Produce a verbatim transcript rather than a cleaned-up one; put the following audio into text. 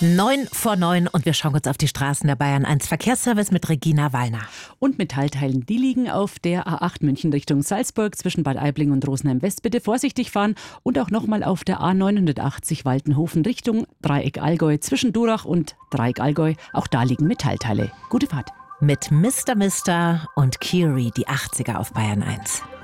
Neun vor neun und wir schauen kurz auf die Straßen der Bayern eins Verkehrsservice mit Regina Wallner. Und Metallteilen, die liegen auf der A acht München Richtung Salzburg zwischen Bad Aibling und Rosenheim West. Bitte vorsichtig fahren und auch nochmal auf der A neunhundertachtzig Waltenhofen Richtung Dreieck Allgäu zwischen Durach und Dreieck Allgäu. Auch da liegen Metallteile. Gute Fahrt. Mit Mister Mister und Kiri, die achtziger auf Bayern eins.